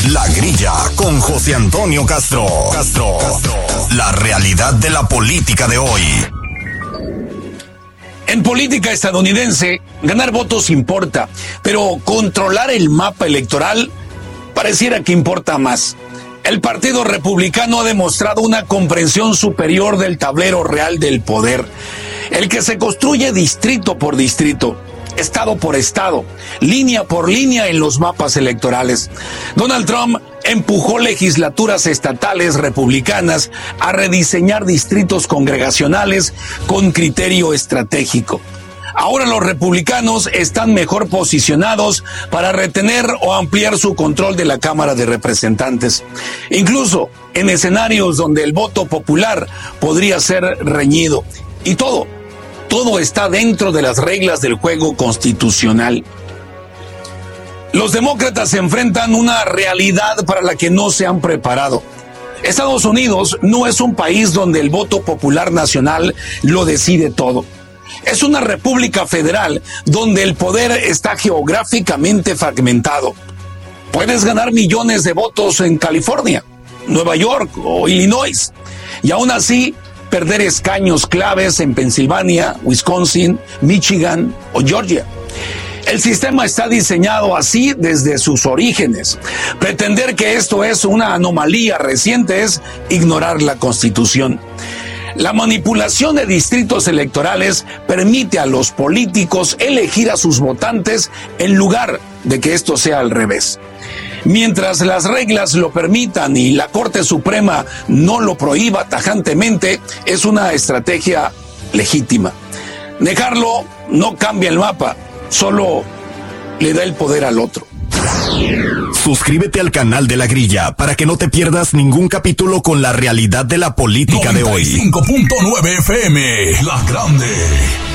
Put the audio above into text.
La Grilla con José Antonio Castro. La realidad de la política de hoy. En política estadounidense, ganar votos importa, pero controlar el mapa electoral pareciera que importa más. El Partido Republicano ha demostrado una comprensión superior del tablero real del poder, el que se construye distrito por distrito, estado por estado, línea por línea en los mapas electorales. Donald Trump empujó legislaturas estatales republicanas a rediseñar distritos congregacionales con criterio estratégico. Ahora los republicanos están mejor posicionados para retener o ampliar su control de la Cámara de Representantes, incluso en escenarios donde el voto popular podría ser reñido. Y todo está dentro de las reglas del juego constitucional. Los demócratas se enfrentan a una realidad para la que no se han preparado. Estados Unidos no es un país donde el voto popular nacional lo decide todo. Es una república federal donde el poder está geográficamente fragmentado. Puedes ganar millones de votos en California, Nueva York o Illinois, y aún así perder escaños claves en Pensilvania, Wisconsin, Michigan o Georgia. El sistema está diseñado así desde sus orígenes. Pretender que esto es una anomalía reciente es ignorar la Constitución. La manipulación de distritos electorales permite a los políticos elegir a sus votantes en lugar de que esto sea al revés. Mientras las reglas lo permitan y la Corte Suprema no lo prohíba tajantemente, es una estrategia legítima. Negarlo no cambia el mapa, solo le da el poder al otro. Suscríbete al canal de La Grilla para que no te pierdas ningún capítulo con la realidad de la política de hoy. 95.9 FM, La Grande.